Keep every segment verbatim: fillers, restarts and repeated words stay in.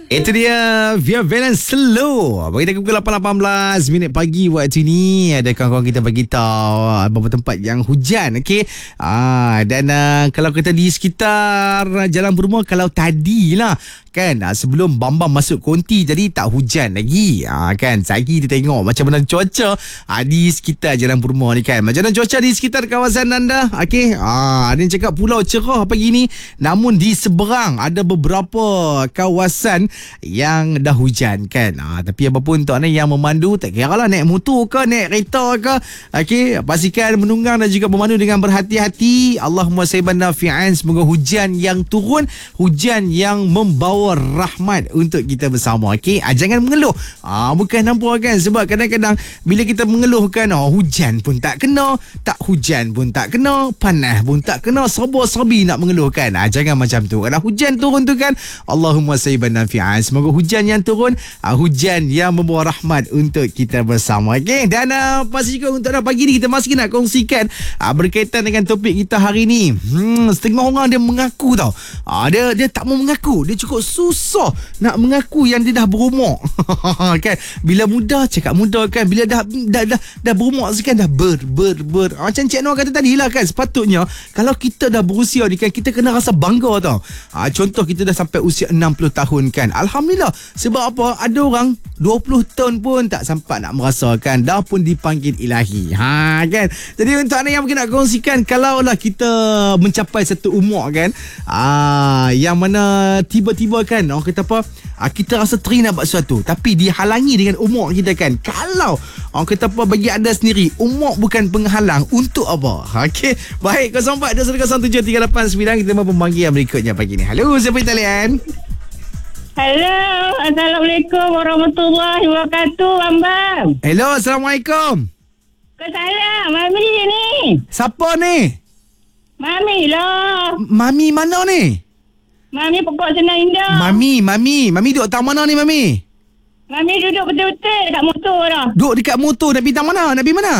Itu dia Via Valen Slow. Bagi pukul lapan lapan belas minit pagi waktu ni. Ada kawan-kawan kita bagi tahu beberapa tempat yang hujan. Okey. Ah, dan uh, kalau kita di sekitar Jalan Puruma, kalau tadilah kan uh, sebelum Bambam masuk konti jadi tak hujan lagi. Ah, kan. Sagi kita tengok macam mana cuaca uh, di sekitar Jalan Puruma ni kan. Macam mana cuaca di sekitar kawasan anda? Okey. Ah, ada yang cakap pulau cerah pagi ni. Namun di seberang ada beberapa kawasan yang dah hujan kan. Ha, tapi apapun tuan yang memandu, tak kira lah naik motor ke, naik kereta ke, okey, pastikan menunggang dan juga memandu dengan berhati-hati. Allahumma sayyiban nafi'an. Semoga hujan yang turun, hujan yang membawa rahmat untuk kita bersama. Okey, ha, jangan mengeluh. Ha, bukan nampak kan, sebab kadang-kadang bila kita mengeluhkan, oh, hujan pun tak kena, tak hujan pun tak kena, panas pun tak kena, serba-serbi nak mengeluhkan. Ha, jangan macam tu. Kalau hujan turun tu kan, Allahumma sayyiban nafi'an. Semoga hujan yang turun, uh, hujan yang membawa rahmat untuk kita bersama. Okay? Dan uh, pasti juga untuk uh, pagi ni kita masih nak kongsikan uh, berkaitan dengan topik kita hari ni. Hmm, setengah orang dia mengaku tau. Uh, dia dia tak mau mengaku. Dia cukup susah nak mengaku yang dia dah berumur. Kan? Bila muda cakap muda kan. Bila dah dah dah, dah berumur sekian dah ber ber ber. Uh, macam Cik Noor kata tadi lah kan. Sepatutnya kalau kita dah berusia ni kan, kita kena rasa bangga tau. Uh, contoh kita dah sampai usia enam puluh tahun kan. Alhamdulillah. Sebab apa? Ada orang dua puluh tahun pun tak sempat nak merasakan, dah pun dipanggil ilahi. Ha kan. Jadi untuk anda yang mungkin nak kongsikan, kalaulah kita mencapai satu umur kan, ah yang mana tiba-tiba kan orang kata apa? Ah, kita rasa teringin nak buat sesuatu tapi dihalangi dengan umur kita kan. Kalau orang kata apa, bagi anda sendiri, umur bukan penghalang untuk apa? Okey. Baik, kosong empat dua kosong tujuh tiga lapan sembilan. Kita mau pemanggilan berikutnya pagi ni. Halo, siapa di talian? Hello, Assalamualaikum warahmatullahi wabarakatuh, Bambam. Hello, Assalamualaikum. Kesalam, Mami ni. Siapa ni? Mami lah. Mami mana ni? Mami pokok Senang Indah. Mami, Mami. Mami duduk tang mana ni, Mami? Mami duduk betul-betul dekat motor dah. Duduk dekat motor, nak pergi tang mana? Nak pergi mana?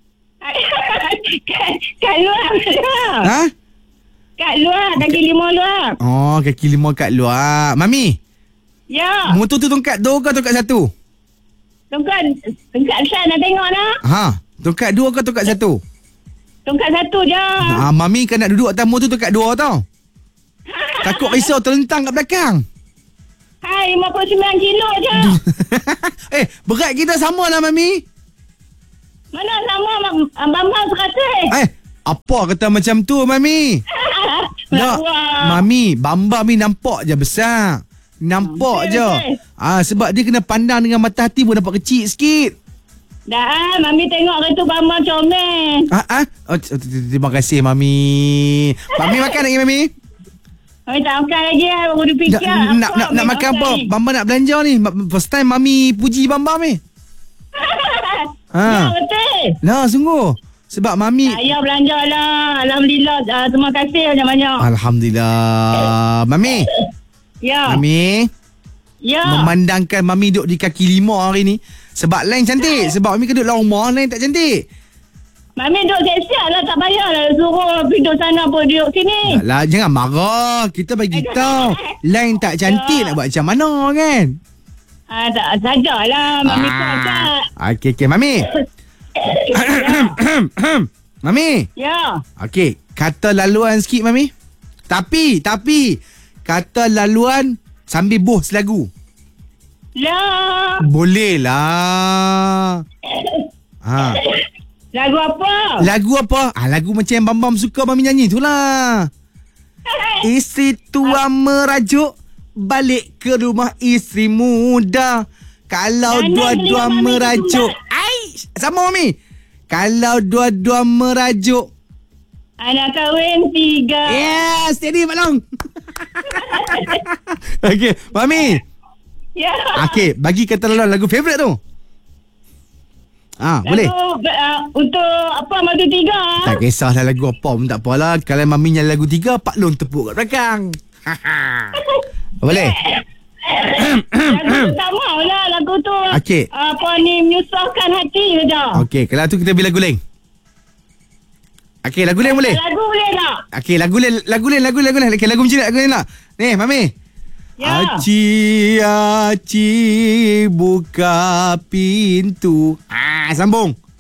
kat, kat luar, kat luar. Ha? Kat luar, kaki lima luar. Oh, kaki lima kat luar. Mami? Ya. Motor tu tongkat dua ke tongkat satu? Tongkat, tongkat San nak tengok nak. Ha, tongkat dua ke tongkat satu? Tongkat satu je. Ha, Mami kan nak duduk atas motor tongkat dua tau. Takut risau terlentang kat belakang. Hai, lima puluh sembilan kilo je. Eh, berat kita sama lah, Mami. Mana sama Bambam seratus. Eh, apa kata macam tu, Mami? Tak, Mami, Bambam ni nampak je besar. Nampak okay, je. Okay. Ah, sebab dia kena pandang dengan mata hati pun nampak kecil sikit. Dah, Mami tengok kereta Bambam comel. Ah, ah. Oh, terima kasih, Mami. Mami makan lagi, Mami? Mami tak makan lagi lah. Baru dia fikir. Nak, nak, nak, nak makan apa? Bambam nak belanja ni. First time Mami puji Bambam ni. Ha. Ya, betul. Lah, sungguh. Sebab Mami... Saya belanja lah. Alhamdulillah. Uh, terima kasih banyak-banyak. Alhamdulillah. Mami. Ya. Mami. Ya. Memandangkan Mami duduk di kaki lima hari ni. Sebab lain cantik. Sebab Mami duduk dalam rumah, lain tak cantik. Mami duduk siap-siap lah. Tak payah lah suruh duduk sana pun duduk sini. Lah, jangan marah. Kita bagi tahu. Lain tak cantik, ya. Nak buat macam mana kan? Ah, tak sajalah. Mami ah. Kuat. Okey, okey. Mami. Mami. Ya. Okey. Kata laluan sikit, Mami. Tapi, tapi... Kata laluan sambil bos lagu. Lah. Boleh lah. Ha. Lagu apa? Lagu apa? Ah, lagu macam yang Bambam suka Mami nyanyi tu lah. Isteri tua merajuk, balik ke rumah isteri muda. Kalau Nana dua-dua merajuk. Ai, sama Mami. Kalau dua-dua merajuk. Anak kahwin tiga. Yes, steady Mak Long. Okey, Mami. Ya. Okey, bagi kata laluan lagu favourite tu. Ah, lagu, boleh. Uh, untuk apa madu tiga? Tak kisahlah lagu apa pun tak apalah. Kalau Mami nyanyi lagu tiga, Pak Long tepuk kat belakang. Boleh. Lagu tu tak mau lah. Lagu tu Okey. apa ni, menyusahkan hati saja. Okey, kalau tu kita beli lagu lain. Okey, lagu lain boleh? Lagu boleh tak? Okey, lagu lain, lagu lain, lagu lain, lagu lain. Okey, lagu macam ni, lagu lain lah. Ni, Mami. Ya. Aci, aci, buka pintu. Ah, sambung.